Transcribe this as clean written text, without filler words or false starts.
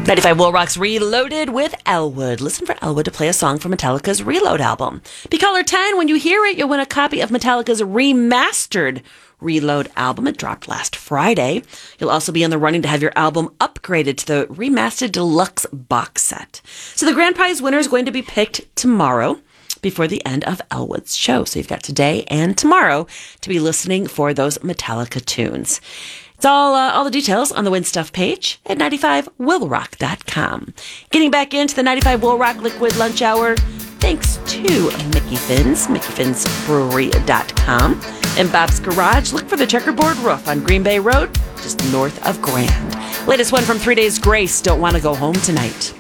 95 Will Rock's Reloaded with Elwood. Listen for Elwood to play a song from Metallica's Reload album. Be caller 10. When you hear it, you'll win a copy of Metallica's remastered Reload album. It dropped last Friday. You'll also be in the running to have your album upgraded to the remastered deluxe box set. So the grand prize winner is going to be picked tomorrow before the end of Elwood's show. So you've got today and tomorrow to be listening for those Metallica tunes. It's all the details on the Win Stuff page at 95willrock.com. Getting back into the 95 Will Rock Liquid Lunch Hour, thanks to Mickey Finn's, MickeyFinnsBrewery.com, and Bob's Garage. Look for the checkerboard roof on Green Bay Road, just north of Grand. Latest one from 3 Days Grace, Don't Want to Go Home Tonight.